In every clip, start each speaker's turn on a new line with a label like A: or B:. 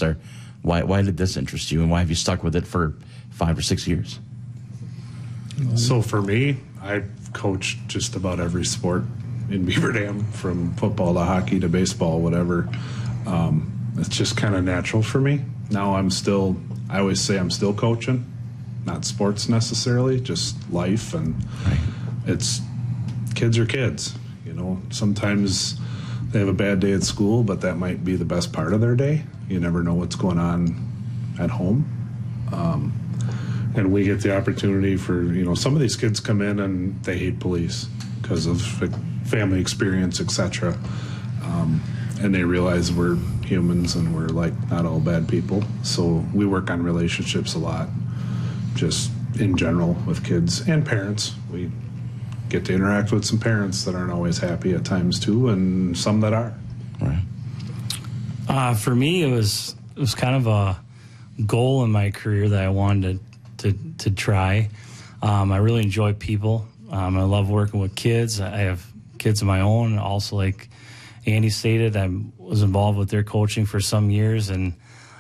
A: there. Why did this interest you, and why have you stuck with it for 5 or 6 years?
B: So for me, I've coached just about every sport in Beaver Dam, from football to hockey to baseball, whatever. It's just kind of natural for me. Now I always say I'm still coaching, not sports necessarily, just life. And it's kids are kids, sometimes they have a bad day at school, but that might be the best part of their day. You never know what's going on at home. And we get the opportunity for, some of these kids come in and they hate police because of family experience, etc. And they realize we're humans and we're not all bad people. So we work on relationships a lot, just in general with kids and parents. We get to interact with some parents that aren't always happy at times too, and some that are.
C: Right. For me, it was kind of a goal in my career that I wanted to try. I really enjoy people. I love working with kids. I have kids of my own. Also, like Andy stated, I was involved with their coaching for some years. And,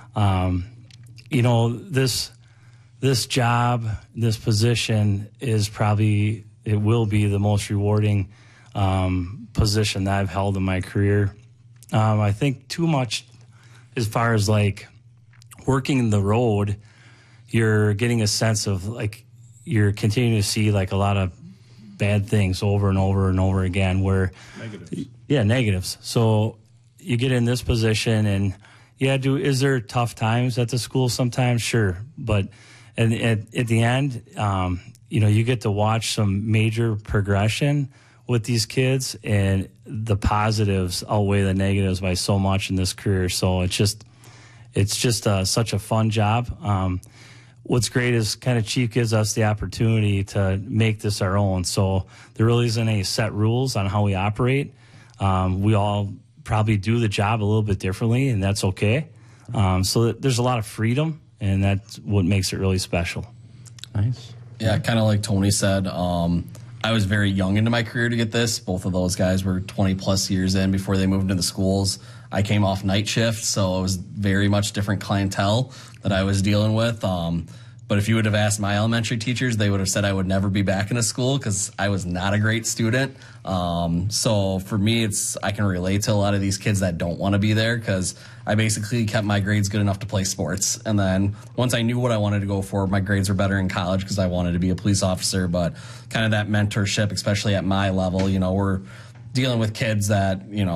C: this job, this position is probably, it will be the most rewarding position that I've held in my career. I think too much as far as working the road, you're getting a sense of you're continuing to see a lot of bad things over and over and over again where negatives. So you get in this position and is there tough times at the school sometimes? Sure. But at the end, you get to watch some major progression with these kids, and the positives outweigh the negatives by so much in this career. So it's just such a fun job. What's great is kind of Chief gives us the opportunity to make this our own. So there really isn't any set rules on how we operate. We all probably do the job a little bit differently, and that's okay. So there's a lot of freedom, and that's what makes it really special.
A: Nice.
D: Yeah, kind of like Tony said, I was very young into my career to get this. Both of those guys were 20-plus years in before they moved into the schools. I came off night shift, so it was very much different clientele that I was dealing with. But if you would have asked my elementary teachers, they would have said I would never be back in a school because I was not a great student. So for me, I can relate to a lot of these kids that don't want to be there because I basically kept my grades good enough to play sports. And then once I knew what I wanted to go for, my grades were better in college because I wanted to be a police officer. But kind of that mentorship, especially at my level, we're dealing with kids that,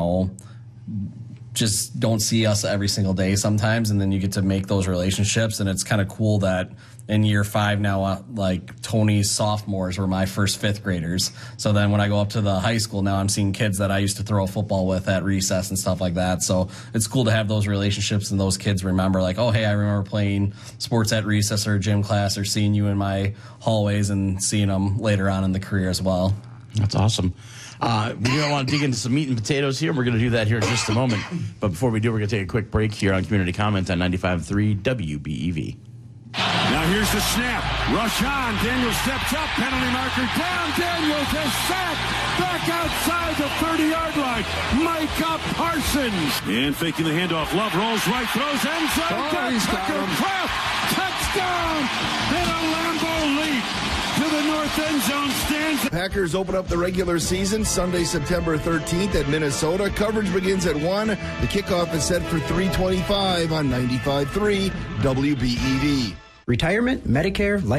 D: just don't see us every single day sometimes, and then you get to make those relationships, and it's kind of cool that in year 5 now, Tony's sophomores were my first 5th graders. So then when I go up to the high school now, I'm seeing kids that I used to throw football with at recess and stuff like that. So it's cool to have those relationships and those kids remember oh, hey, I remember playing sports at recess or gym class or seeing you in my hallways and seeing them later on in the career as well.
A: That's awesome. We're going to want to dig into some meat and potatoes here. We're going to do that here in just a moment. But before we do, we're going to take a quick break here on Community Comment on 95.3 WBEV.
E: Now here's the snap. Rush on. Daniels steps up. Penalty marker down. Daniels is sacked. Back outside the 30-yard line. Micah Parsons. And faking the handoff. Love rolls right. Throws end zone.
F: He's got him.
E: Touchdown. And a Lambeau leap to the north end zone stands.
F: Packers open up the regular season Sunday, September 13th at Minnesota. Coverage begins at 1. The kickoff is set for 3:25 on 95.3 WBEV.
G: Retirement, Medicare, life